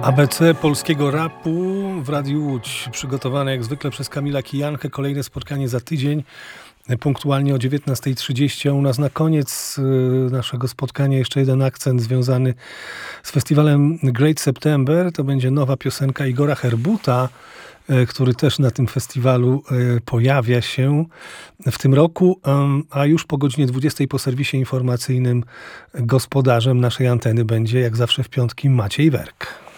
ABC polskiego rapu w Radiu Łódź, przygotowane jak zwykle przez Kamila Kijankę. Kolejne spotkanie za tydzień, punktualnie o 19:30. A u nas na koniec naszego spotkania jeszcze jeden akcent związany z festiwalem Great September. To będzie nowa piosenka Igora Herbuta, który też na tym festiwalu pojawia się w tym roku, a już po godzinie 20 po serwisie informacyjnym gospodarzem naszej anteny będzie jak zawsze w piątki Maciej Werk.